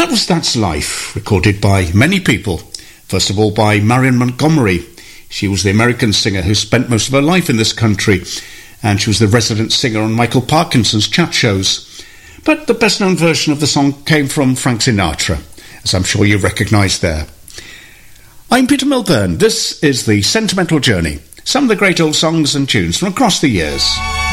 That was That's Life, recorded by many people. First of all by Marion Montgomery. She was the American singer who spent most of her life in this country, and she was the resident singer on Michael Parkinson's chat shows. But the best known version of the song came from Frank Sinatra, as I'm sure you recognise there. I'm Peter Milburn. This is The Sentimental Journey, some of the great old songs and tunes from across the years.